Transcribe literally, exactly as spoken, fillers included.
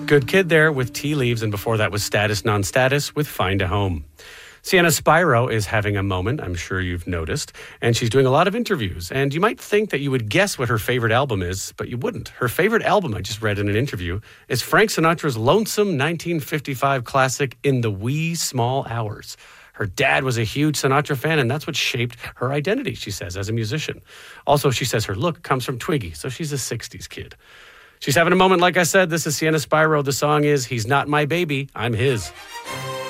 Good Kid there with Tea Leaves, and before that was Status Non-Status with Find a Home. Sienna Spyro is having a moment, I'm sure you've noticed, and she's doing a lot of interviews. And you might think that you would guess what her favorite album is, but you wouldn't. Her favorite album, I just read in an interview, is Frank Sinatra's lonesome nineteen fifty-five classic, In the Wee Small Hours. Her dad was a huge Sinatra fan, and that's what shaped her identity, she says, as a musician. Also, she says her look comes from Twiggy, so she's a sixties kid. She's having a moment, like I said. This is Sienna Spyro. The song is He's Not My Baby, I'm His.